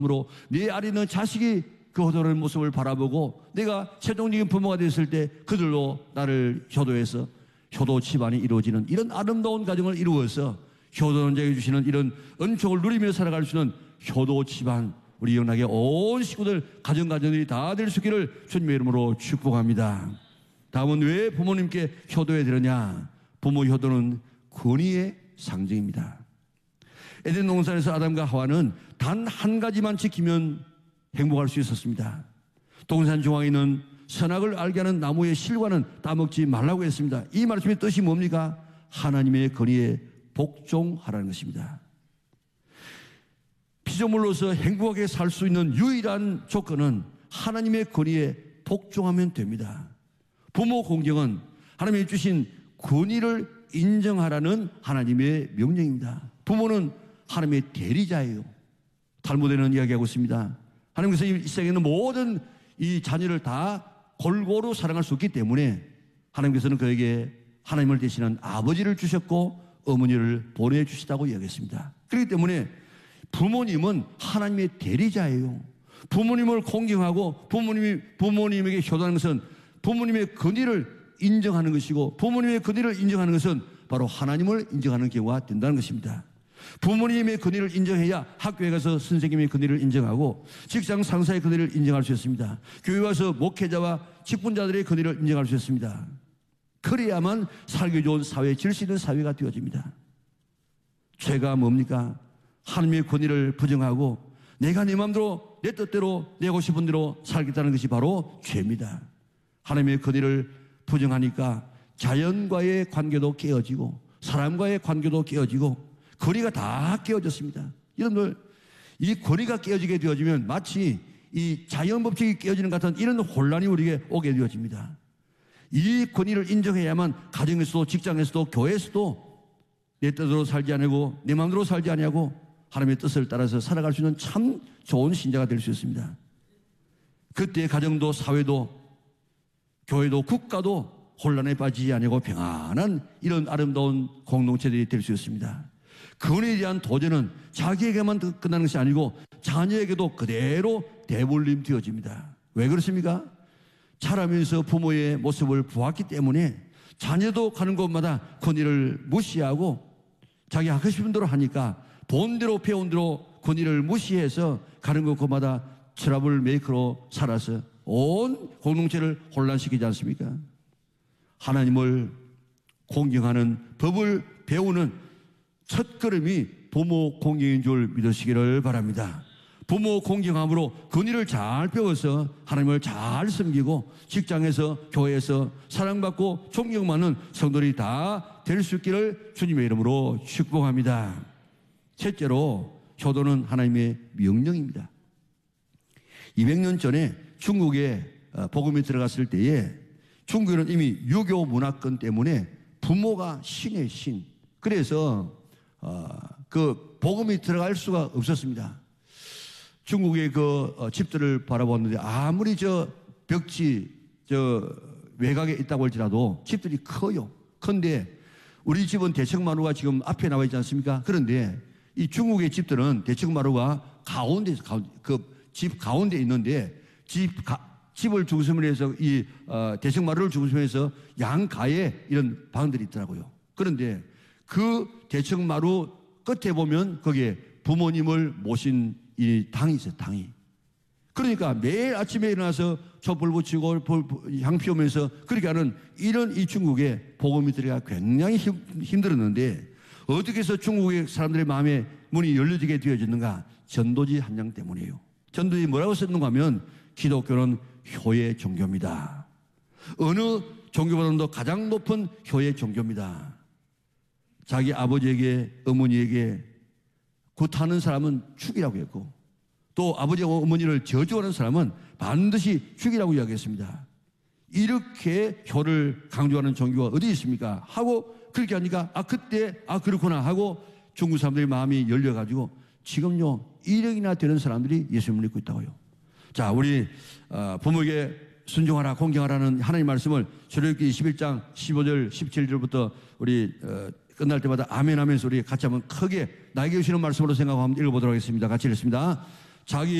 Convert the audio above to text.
으로 내 아래 있는 자식이 그 효도하는 모습을 바라보고 내가 최종적인 부모가 됐을 때 그들로 나를 효도해서 효도 집안이 이루어지는 이런 아름다운 가정을 이루어서 효도는 자에게 주시는 이런 은총을 누리며 살아갈 수 있는 효도 집안, 우리 영락의 온 식구들 가정들이 다 될 수 있기를 주님의 이름으로 축복합니다. 다음은 왜 부모님께 효도해야 되느냐? 부모 효도는 권위의 상징입니다. 에덴 동산에서 아담과 하와는 단 한 가지만 지키면 행복할 수 있었습니다. 동산 중앙에 있는 선악을 알게 하는 나무의 실과는 따먹지 말라고 했습니다. 이 말씀의 뜻이 뭡니까? 하나님의 권위에 복종하라는 것입니다. 피조물로서 행복하게 살 수 있는 유일한 조건은 하나님의 권위에 복종하면 됩니다. 부모 공경은 하나님이 주신 권위를 인정하라는 하나님의 명령입니다. 부모는 하나님의 대리자예요. 탈무드에는 이야기하고 있습니다. 하나님께서 이 세상에 있는 모든 이 자녀를 다 골고루 사랑할 수 없기 때문에 하나님께서는 그에게 하나님을 대신한 아버지를 주셨고 어머니를 보내주시다고 이야기했습니다. 그렇기 때문에 부모님은 하나님의 대리자예요. 부모님을 공경하고 부모님에게 효도하는 것은 부모님의 권위를 인정하는 것이고 부모님의 권위를 인정하는 것은 바로 하나님을 인정하는 경우가 된다는 것입니다. 부모님의 권위를 인정해야 학교에 가서 선생님의 권위를 인정하고 직장 상사의 권위를 인정할 수 있습니다. 교회 와서 목회자와 직분자들의 권위를 인정할 수 있습니다. 그래야만 살기 좋은 사회, 질서 있는 사회가 되어집니다. 죄가 뭡니까? 하나님의 권위를 부정하고 내가 내 마음대로 내 뜻대로 내고 싶은 대로 살겠다는 것이 바로 죄입니다. 하나님의 권위를 부정하니까 자연과의 관계도 깨어지고 사람과의 관계도 깨어지고 거리가 다 깨어졌습니다. 여러분들, 이 거리가 깨어지게 되어지면 마치 이 자연 법칙이 깨어지는 것 같은 이런 혼란이 우리에게 오게 되어집니다. 이 권위를 인정해야만 가정에서도 직장에서도 교회에서도 내 뜻으로 살지 않고 내 마음대로 살지 않고 하나님의 뜻을 따라서 살아갈 수 있는 참 좋은 신자가 될 수 있습니다. 그때 가정도 사회도 교회도 국가도 혼란에 빠지지 않고 평안한 이런 아름다운 공동체들이 될 수 있습니다. 권위에 대한 도전은 자기에게만 끝나는 것이 아니고 자녀에게도 그대로 대물림 되어집니다. 왜 그렇습니까? 자라면서 부모의 모습을 보았기 때문에 자녀도 가는 곳마다 권위를 무시하고 자기 하고 싶은 대로 하니까 본대로 배운 대로 권위를 무시해서 가는 곳마다 트러블 메이커로 살아서 온 공동체를 혼란시키지 않습니까? 하나님을 공경하는 법을 배우는 첫 걸음이 부모 공경인 줄 믿으시기를 바랍니다. 부모 공경함으로 권위를 잘 배워서 하나님을 잘 섬기고 직장에서 교회에서 사랑받고 존경받는 성도들이 다 될 수 있기를 주님의 이름으로 축복합니다. 셋째로 효도는 하나님의 명령입니다. 200년 전에 중국에 복음이 들어갔을 때에 중국에는 이미 유교 문화권 때문에 부모가 신의 신. 그래서 그 복음이 들어갈 수가 없었습니다. 중국의 그 집들을 바라보는데 아무리 저 벽지 외곽에 있다고 할지라도 집들이 커요. 큰데 우리 집은 대청마루가 지금 앞에 나와 있지 않습니까? 그런데 이 중국의 집들은 대청마루가 가운데 그 집 가운데 있는데 집을 중심으로 해서 이 대청마루를 중심으로 해서 양가에 이런 방들이 있더라고요. 그런데 그 대청마루 끝에 보면 거기에 부모님을 모신 이 당이 있어요, 당이. 그러니까 매일 아침에 일어나서 촛불 붙이고 향 피우면서 그렇게 하는 이런 이 중국에 복음이 들어가 굉장히 힘들었는데 어떻게 해서 중국의 사람들의 마음에 문이 열려지게 되어졌는가? 전도지 한 장 때문이에요. 전도지 뭐라고 썼는가 하면 기독교는 효의 종교입니다. 어느 종교보다도 가장 높은 효의 종교입니다. 자기 아버지에게 어머니에게 굿하는 사람은 죽이라고 했고 또 아버지와 어머니를 저주하는 사람은 반드시 죽이라고 이야기했습니다. 이렇게 효를 강조하는 종교가 어디 있습니까? 하고 그렇게 하니까 그때 그렇구나 하고 중국 사람들의 마음이 열려가지고 지금요 1억이나 되는 사람들이 예수님을 믿고 있다고요. 자, 우리 부모에게 순종하라 공경하라는 하나님 말씀을 출애굽기 21장 15절 17절부터 우리 끝날 때마다 아멘 하면서 우리 같이 한번 크게 나에게 주시는 말씀으로 생각하고 한번 읽어보도록 하겠습니다. 같이 읽습니다. 자기